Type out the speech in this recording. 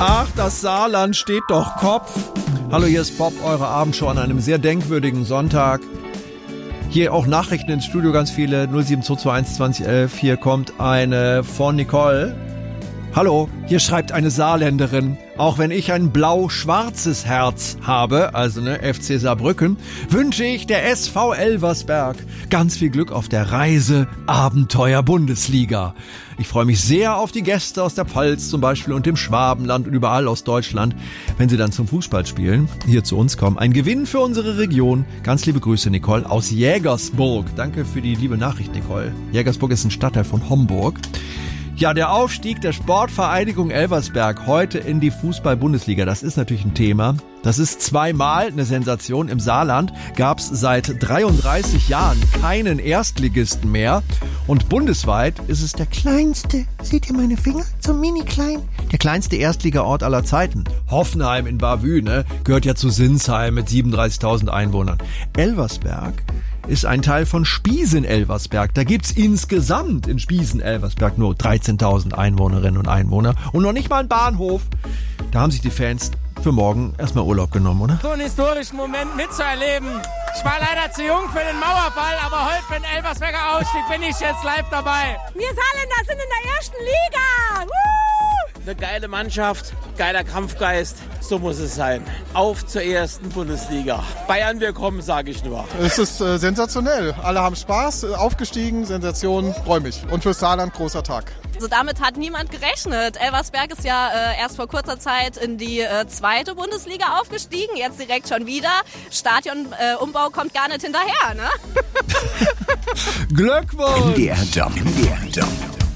Ach, das Saarland steht doch Kopf. Hallo, hier ist Bob, eure Abendshow an einem sehr denkwürdigen Sonntag. Hier auch Nachrichten ins Studio, ganz viele. 07221 2011. Hier kommt eine von Nicole. Hallo, hier schreibt eine Saarländerin. Auch wenn ich ein blau-schwarzes Herz habe, also FC Saarbrücken, wünsche ich der SV Elversberg ganz viel Glück auf der Reise Abenteuer Bundesliga. Ich freue mich sehr auf die Gäste aus der Pfalz zum Beispiel und dem Schwabenland und überall aus Deutschland, wenn sie dann zum Fußballspielen hier zu uns kommen. Ein Gewinn für unsere Region. Ganz liebe Grüße, Nicole, aus Jägersburg. Danke für die liebe Nachricht, Nicole. Jägersburg ist ein Stadtteil von Homburg. Ja, der Aufstieg der Sportvereinigung Elversberg heute in die Fußball-Bundesliga, das ist natürlich ein Thema. Das ist zweimal eine Sensation. Im Saarland gab es seit 33 Jahren keinen Erstligisten mehr. Und bundesweit ist es der kleinste, seht ihr meine Finger, so mini klein, der kleinste Erstligaort aller Zeiten. Hoffenheim in Bavü, ne, gehört ja zu Sinsheim mit 37.000 Einwohnern. Elversberg ist ein Teil von Spiesen-Elversberg. Da gibt's insgesamt in Spiesen-Elversberg nur 13.000 Einwohnerinnen und Einwohner und noch nicht mal einen Bahnhof. Da haben sich die Fans für morgen erstmal Urlaub genommen, oder? So einen historischen Moment mitzuerleben. Ich war leider zu jung für den Mauerfall, aber heute für den Elversberger Ausstieg bin ich jetzt live dabei. Wir Saarländer sind in der ersten Liga. Eine geile Mannschaft, geiler Kampfgeist, so muss es sein. Auf zur ersten Bundesliga. Bayern, wir kommen, sage ich nur. Es ist sensationell. Alle haben Spaß, aufgestiegen, Sensation, freue mich. Und fürs Saarland großer Tag. Also damit hat niemand gerechnet. Elversberg ist ja erst vor kurzer Zeit in die zweite Bundesliga aufgestiegen, jetzt direkt schon wieder. Stadionumbau kommt gar nicht hinterher, ne? Glückwunsch! MDR Jump.